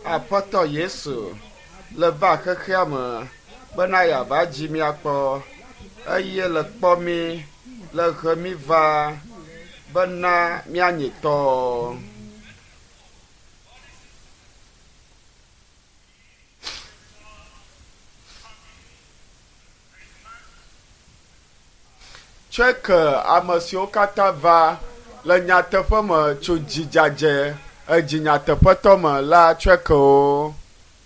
Aƒetɔ Yesu le va xexea me bena yeava dzi miakpɔ eye le kpɔ mi le he mi va bena mianye tɔ. Tsɔe ke ame siwo katã va le nyateƒe me tso dzidzadze edzi nyateƒetɔ me la tsɔe ke wo.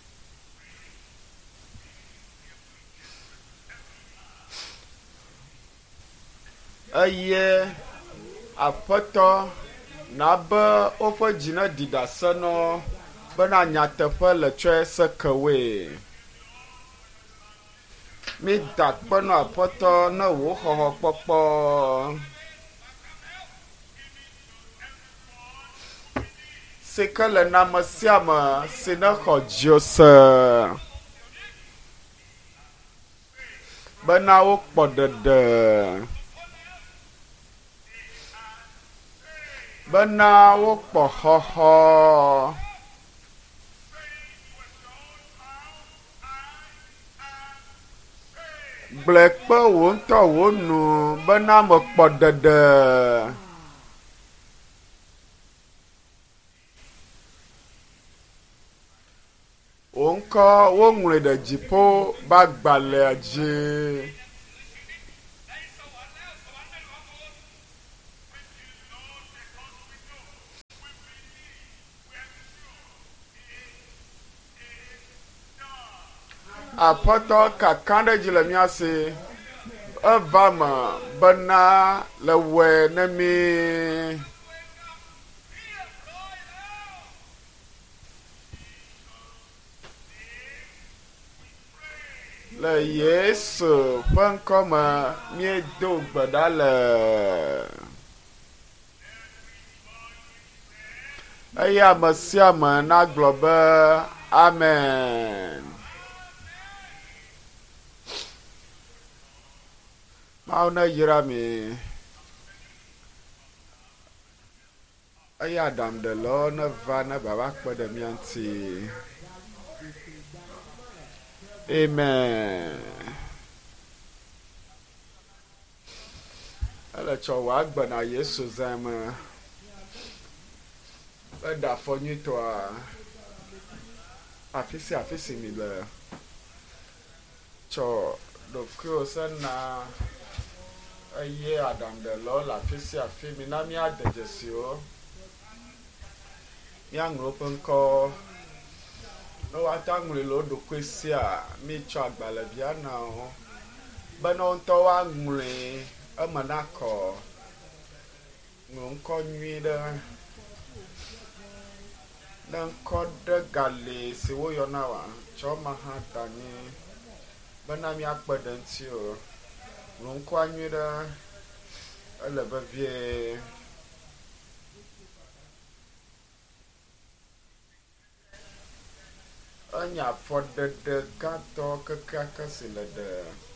Eye aƒetɔ na be woƒe dzi ne ɖi ɖase nɔ bena nyateƒe le tsɔe sekewoe. Mi da kpenɔ aƒetɔ ne wò xɔxɔ kpɔkpɔ. Si ke le name sia me si ne xɔ dzio se bena wokpɔ ɖeɖe. Bena wokpɔ xɔxɔ. Gblẽ kpe wò ŋutɔ wò nu bena mekpɔ ɖeɖe. Wò ŋkɔ woŋlɔe ɖe dziƒo be agbalẽa dzi. Aƒetɔ kaka ɖe dzi le mía si eva me bena le wɔe ne mi. Le Yesu ƒe ŋkɔ me míedo gbe ɖa le. Eye ame sia ame nagblɔ be amen. Mawu ne yra mi. Eye aɖaŋuɖelawo ne va ne bava kpe ɖe mía ŋuti. Amen. Ele tsɔ wɔ agbe na Yesu zã me. Eɖe afɔ nyuitɔa afi si mi le. Tsɔ ɖokuiwo se na eye aɖaŋuɖelawo le afi sia afi mi na míade dzesiwo. Míaŋlɔ woƒe ŋkɔ. Ne woata ŋlɔe le wo ɖokui sia míetsɔ agbalẽvia na wo bena wo ŋutɔ woaŋlɔe eme nakɔ. Ŋlɔ ŋkɔ nyui ɖe. Ne ŋkɔ ɖe gali si woyɔna wa tsɔ ma hã da anyi bena míakpe ɖe ŋuti o. Ŋlɔ ŋkɔa nyui ɖe ele vevie. Enye afɔɖeɖe gãtɔ kekeake si le ɖe.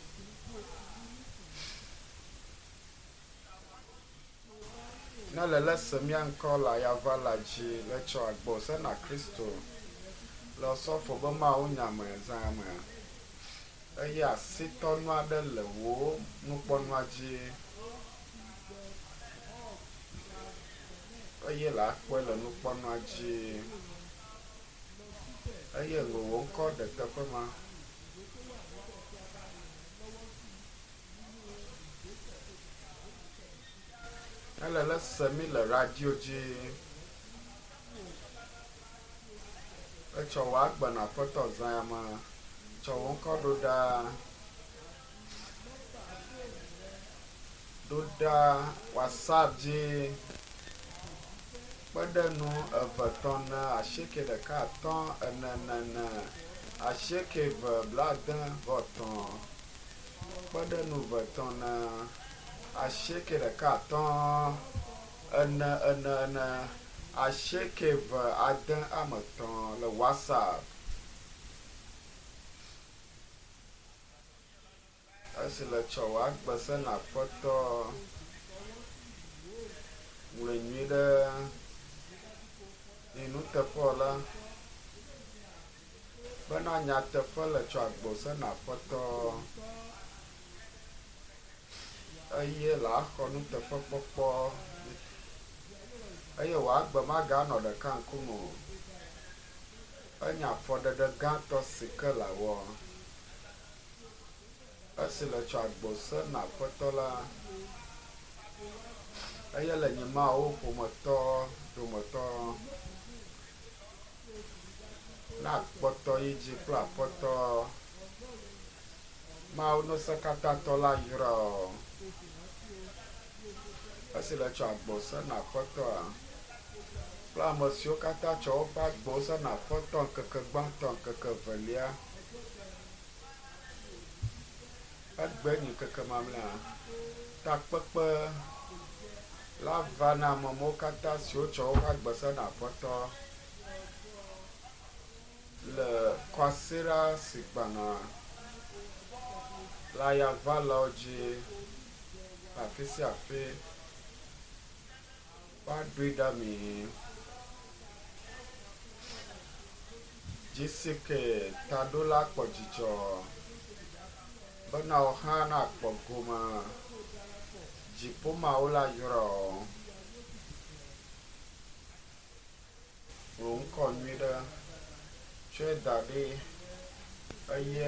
Ne le se mía ŋkɔ la yava la dzi le tsɔ agbɔ se na Kristo le sɔfo be mawo nyame zã me. Eye asitɔnu aɖe le wo nukpɔnua dzi. Eye le akpɔe le nukpɔnua dzi. Eye le wò ŋkɔ ɖe teƒe ma. Ele le se mi le radio dzi. Etsɔ wɔ agbe na aƒetɔ zã ya me. Tsɔ wò ŋkɔ ɖo ɖa. Ɖo ɖa WhatsApp dzi. Kpeɖenu eve tɔ̃ ne asieke ɖeka atɔ̃ ene nene asieke eve blaade vɔ tɔ̃. Kpeɖenu ve tɔ̃ ne asieke ɖeka atɔ̃ ene ene ene asieke ve ade ame tɔ̃ le WhatsApp. Esi le tsɔ wɔ agbe se na aƒetɔ ŋlɔ nyui ɖe nuteƒe la bena nyateƒe le tsɔ agbose na aƒetɔ eye le axɔ nuteƒekpɔkpɔ eye wòagbe maganɔ ɖeka ŋkume o. Enye afɔɖeɖe gãtɔ si ke le awɔ esi le tsɔ agbose na aƒetɔ la eye le nyimawo ƒometɔ dometɔ na kpɔtɔ yi dzi kple aƒetɔ Mawu Ŋusẽkatãtɔ la yra esi le tsɔ agbose na aƒetɔa kple ame siwo katã tsɔ woƒe agbose na aƒetɔ ŋkeke gbãtɔ ŋkeke evelia egbe nyi ŋkeke mamlɛa takpekpe la va na amewo katã siwo tsɔ woƒe agbose na aƒetɔ le kɔasiɖa si gbana la ya va le wo dzi afi sia afi woaɖoe ɖe mi dzi si ke taɖola kpɔ dzidzɔ bena wo hã nakpɔ gome dziƒomawo la yrɔ wò ŋkɔ nyui ɖe tsɔe da ɖi eye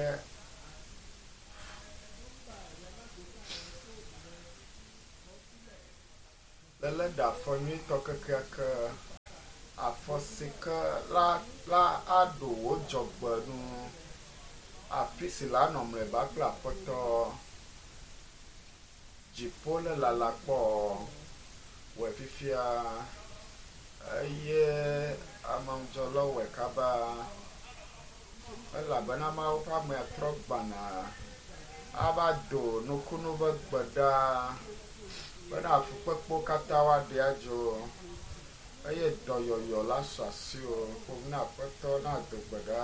lele ɖe afɔ nyuitɔ kekeake afɔ si ke la aɖo wò dzɔgbenu afi si la nɔ mlɔeba kple aƒetɔ dziƒo le lala kpɔ wɔ fifia eye amedzɔlɔ wɔ kaba elabena Mawu ƒe ame trɔ gbana ava do nukunu be gbe ɖa bena afukpekpewo katã woaɖe adzo eye dɔyɔyɔ la sɔ asi o ƒom na aƒetɔ na do gbe ɖa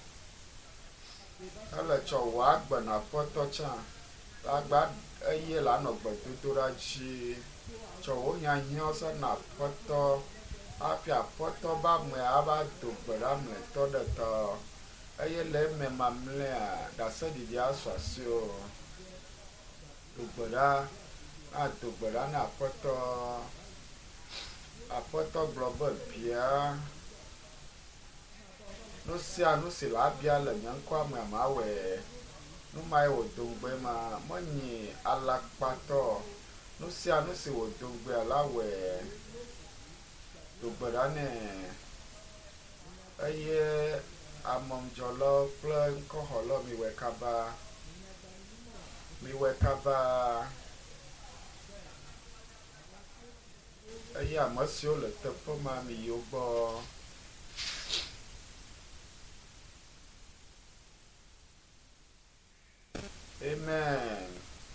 ele tsɔ wò agbe na aƒetɔ tsã agba eye la nɔ gbedodoɖa dzi tsɔ wò nyahiã se na aƒetɔ hafi aƒetɔ be ame ava do gbe ɖa mlɔetɔ ɖe tɔ eye le eme mamlɛa ɖaseɖiɖi asɔ asi o do gbe ɖa ado gbe ɖa na aƒetɔ aƒetɔ gblɔ be bia nu sia nu si la bia le nye ŋkɔa me mawɔe nu ma ye wòdo ŋugbe ma menyi alakpatɔ nu sia nu si wòdo ŋugbea la wɔe do gbe ɖa nɛ eye amedzɔlɔ kple ŋkɔxɔlɔ miwɔe kaba eye ame siwo le teƒe ma mi yiwo gbɔ amen.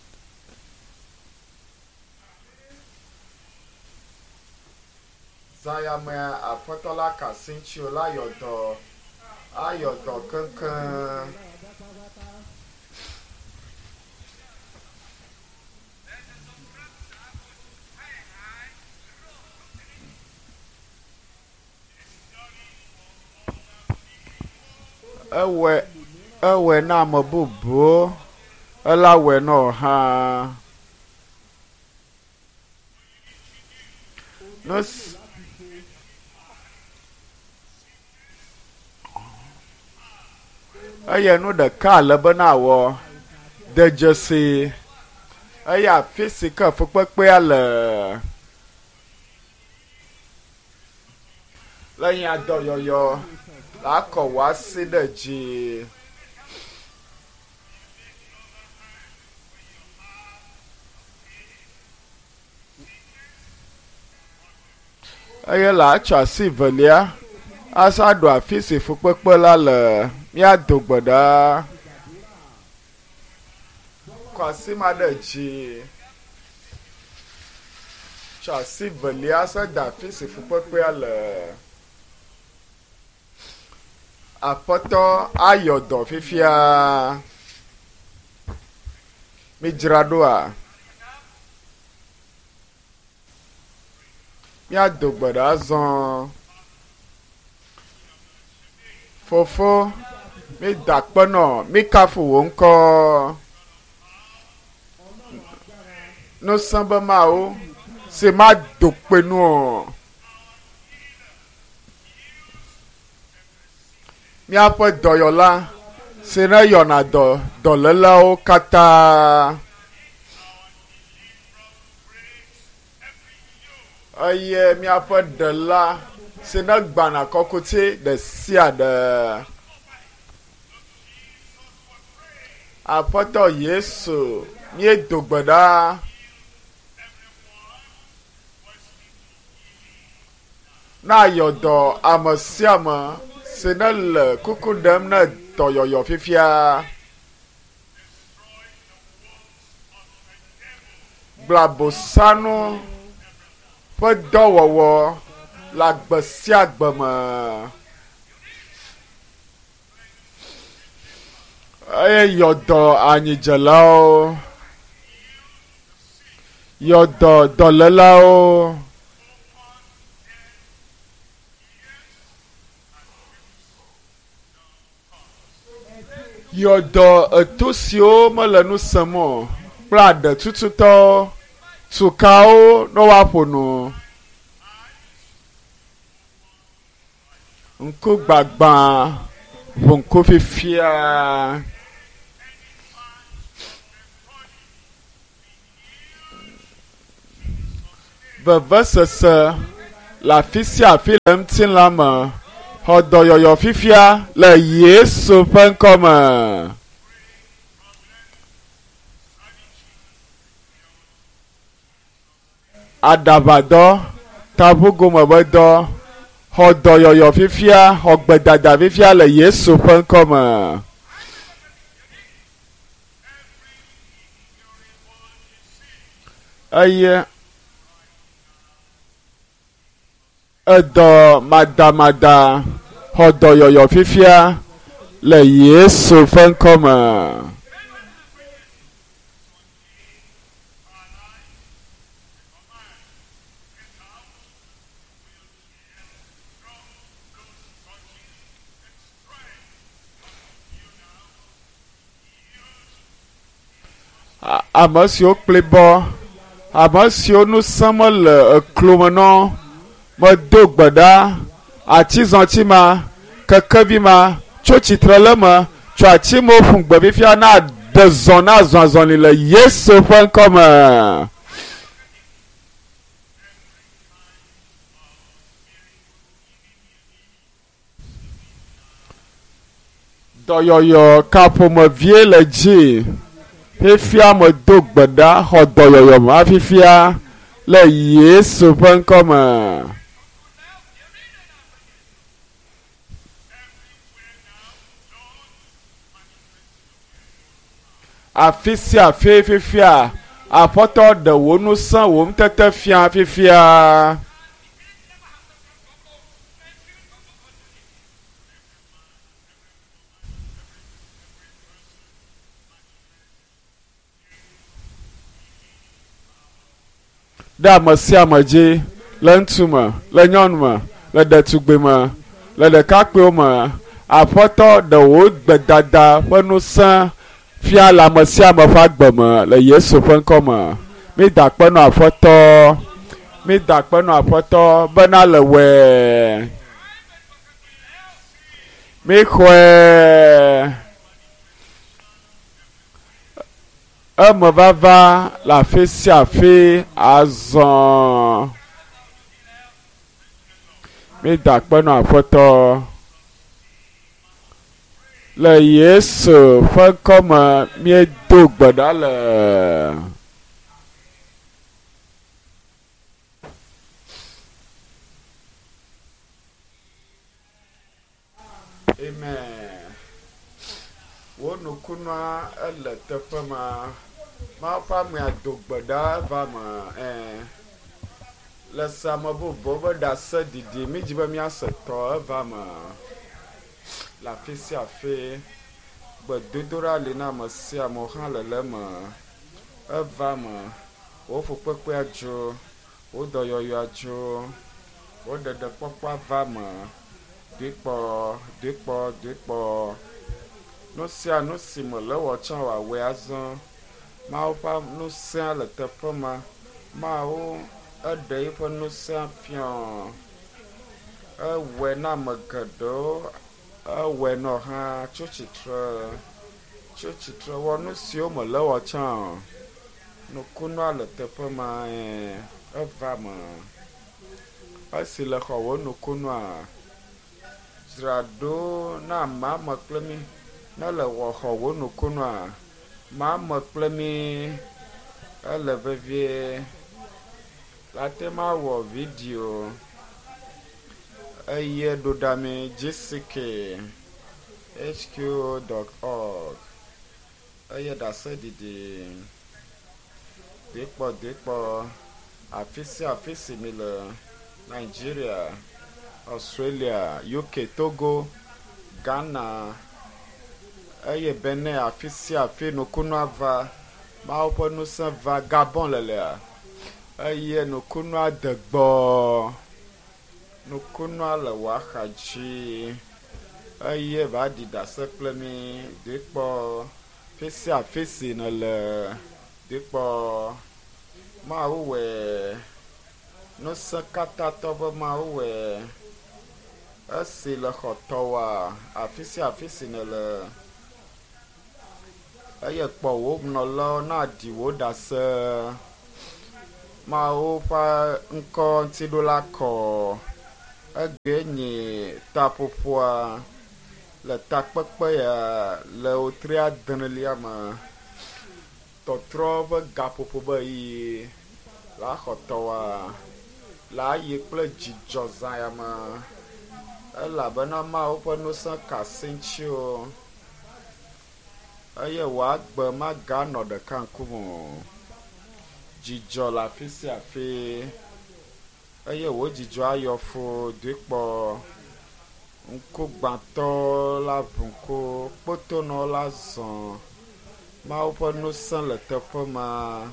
Zayame aƒetɔ la ka asi ŋuti o la ayɔ dɔ keŋkeŋ ewɔe na ame bubuwo elawɔe na wo hã eye nu ɖeka le bena wɔ de dzesi eye afi si ke fukpekpea le nya dɔyɔyɔ la kɔ wɔ asi ɖe dzi eye la atsɔ asi velia asa ɖo afi si fukpekpe la le míado gbe ɖa kɔ asi ma ɖe dzi tsɔ asi velia asa da afi si fukpekpea le aƒetɔ ayɔ dɔ fifia mi dzra ɖoa míado gbe ɖa zɔ fofo mi dakpɔnɔ mi kafu wo ŋkɔ nusẽbe mawo si ma do kpenu o míaƒe dɔyɔla si ne yɔna dɔlélawo katã eye míaƒe ɖela si ne gbana kɔkuti ɖe sia ɖe aƒetɔ yesu míedo gbe ɖa na yɔdɔ ame sia ame si ne le kuku ɖem ne dɔyɔyɔ fifia blabosanu ƒe dɔwɔwɔ le agbe sia agbe me eye yɔdɔ anyidzelawo yɔdɔ dɔlélawo yɔdɔ eto siwo mele nu sem o kple aɖe tututɔwo tukawo ne woaƒo nu ŋku gbagbã ʋu fifia vevesese le afi sia afi le ŋutilã me xɔ dɔyɔyɔ fifia le yesu ƒe ŋkɔ me aɖaʋadɔ taʋugome be dɔ xɔ dɔyɔyɔ fifia xɔ gbedada fifia le yesu ƒe ŋkɔ me eye edɔ madamada xɔ dɔyɔyɔ fifia le yesu ƒe ŋkɔ me ame siwo kpli bɔ ame siwo nu sem le eklome nɔ medo gbe ɖa atizɔti ma kekevi ma tso tsitre le me tso ati me ƒu gbe fifia na de zɔ na zɔzɔli le yesu ƒe ŋkɔ me dɔyɔyɔ kaƒomevie le dzi fifia me do gbe ɖa xɔ dɔyɔyɔ ma fifia le yesu ƒe ŋkɔ me afi sia afi fifia aƒetɔ ɖe wo ŋusẽ wo ŋutete fia fifia ɖe ame sia ame dzi le ŋutsu me le nyɔnu me le ɖetugbi me le ɖekakpuiwo me aƒetɔ ɖe wo gbedada ƒe ŋusẽ fia le ame sia ame ƒe agbe me le yesu ƒe ŋkɔ me mida kpenɔ aƒetɔ bena le wɔe mixɔe eme vava le afi sia afi azɔ mida kpenɔ aƒetɔ le yesu ƒe ŋkɔ me miedo gbe ɖa le amen wo nukunua ele teƒe ma ma ƒe ame ado gbe ɖa va me le same bubu be ɖase ɖiɖi mi dzi be miase tɔ eva me le afi sia afi gbedodoɖa li na ame sia ame hã le me eva me wo fukpekpea dzo wo dɔyɔyɔa dzo wo ɖeɖekpɔkpɔa va me ɖikpɔ nu sia nu si me le wɔ tsã wòawɔe azɔ mawo ƒe ŋusẽ le teƒe ma mawo eɖe yiƒe ŋusẽ fiɔ ewɔe na ame geɖewo ewɔe nɔ hã tso tsitre wɔ nu siwo me le wɔ tsã nukunua le teƒe ma eva me esi le xɔ wo nukunua dzraɖo na ame kple mi ne le wɔ xɔ wo nukunua ame kple mi ele vevie late ma wɔ vidio eye ɖoɖami gck.hq.org eye ɖaseɖiɖi dekpɔ afi si mi le Nigeria, Australia, UK, Togo, Ghana eye Benin afi sia afi nukunua va mawo ƒe ŋusẽ va Gabon lelea eye nukunua de gbɔ nukunua le wɔ axadzi eye va ɖi ɖase kple mi dekpɔ afi si ne le dekpɔ mawo wɔe ŋusẽ katã tɔ be mawo wɔe esi le xɔtɔ wa afi si ne le eye kpɔ wo nɔlawo na ɖi wo ɖase mawo ƒe ŋkɔ ŋutiɖola kɔ ege nye taƒoƒoa le takpekpe ya le wotri 7 me tɔtrɔ ƒe gaƒoƒo be yi la xɔtɔwa la yi kple dzidzɔ zã ya me elabena mawo ƒe ŋusẽ ka asi ŋuti o eye wòagbe maganɔ ɖeka ŋkume o dzidzɔ le afi sia afi eye wo dzidzɔ ayɔ fuu dekpɔ ŋkugbãtɔ la ʋu ŋku kpotonɔ la zɔ mawo ƒe ŋusẽ le teƒe ma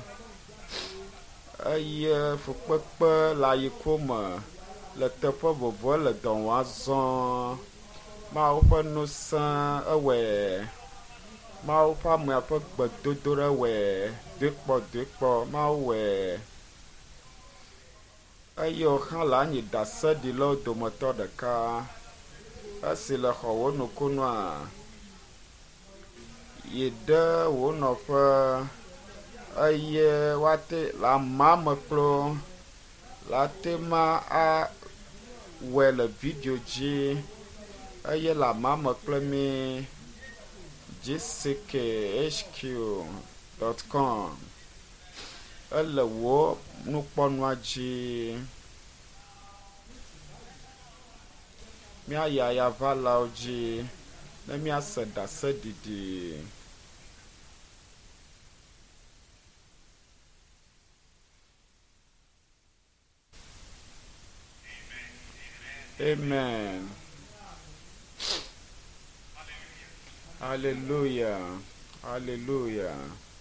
eye fukpekpe le ayiko me le teƒe vovo le dɔ wɔm azɔ mawo ƒe ŋusẽ ewɔe mawo ƒe amea ƒe gbedodoɖa wɔe dekpɔ mawo wɔe eye wohã le anyi ɖaseɖilawo dometɔ ɖeka esi le xɔ wo nukunua yi ɖe wo nɔƒe eye woate le amame kplo late ma awɔe le vidio dzi eye le amame kple mi gck.hq.com ele wo nukpɔnua dzi míayi ayavalawo dzi ne míase ɖaseɖiɖi Amen. Hallelujah.